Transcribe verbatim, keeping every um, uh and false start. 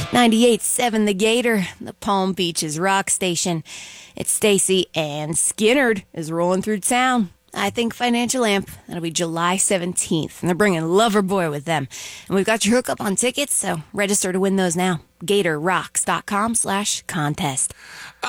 ninety-eight point seven The Gator, the Palm Beaches rock station. It's Stacy and Skinnerd is rolling through town. I think Financial Amp. That'll be July seventeenth. And they're bringing Loverboy with them. And we've got your hookup on tickets, so register to win those now. GatorRocks.com slash contest.